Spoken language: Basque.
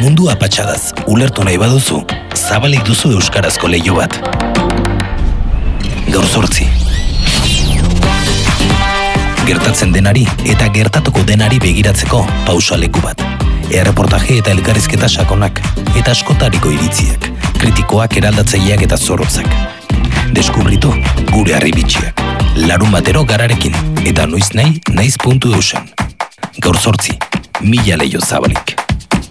Mundu apatxadaz ulertu nahi baduzu, zabalik duzu euskarazko leiho bat. Gaur 8. Gertatzen denari eta gertatuko denari begiratzeko pausaleku bat. Erreportaje eta elkarrizketa sakonak, eta askotariko iritziak, kritikoak, eraldatzaileak eta zorrotzak. Deskubritu gure harribitxiak. Larunbatero Gararekin, eta noiz nahi, naiz.eusen. Gaur 8, 1000 leiho zabalik.